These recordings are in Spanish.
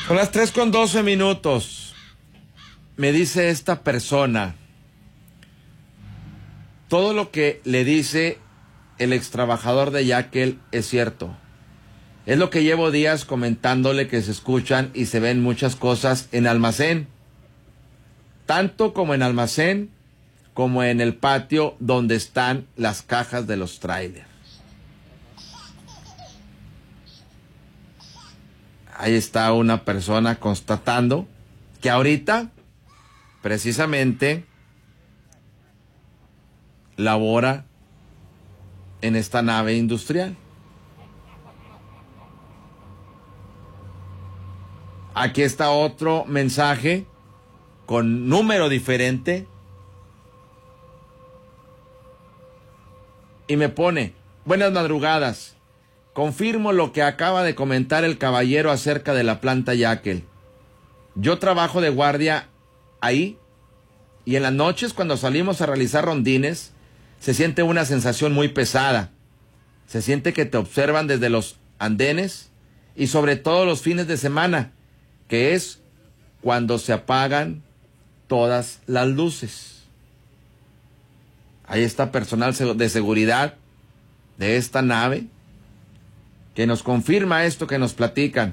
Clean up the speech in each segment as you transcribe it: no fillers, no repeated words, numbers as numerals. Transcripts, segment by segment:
Son las 3:12. Me dice esta persona, todo lo que le dice el extrabajador de Yakel es cierto. Es lo que llevo días comentándole, que se escuchan y se ven muchas cosas en almacén. Tanto como en almacén, como en el patio donde están las cajas de los trailers. Ahí está una persona constatando que ahorita, precisamente, labora en esta nave industrial. Aquí está otro mensaje con número diferente y me pone: buenas madrugadas, confirmo lo que acaba de comentar el caballero acerca de la planta Yakel. Yo trabajo de guardia ahí y en las noches, cuando salimos a realizar rondines, se siente una sensación muy pesada. Se siente que te observan desde los andenes y sobre todo los fines de semana, que es cuando se apagan todas las luces. Ahí está personal de seguridad de esta nave que nos confirma esto que nos platican.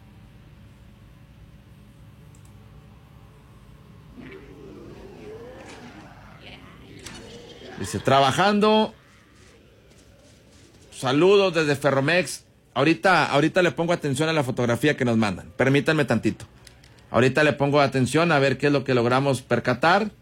Dice, trabajando, saludos desde Ferromex. Ahorita le pongo atención a la fotografía que nos mandan. Permítanme tantito. Ahorita le pongo atención a ver qué es lo que logramos percatar.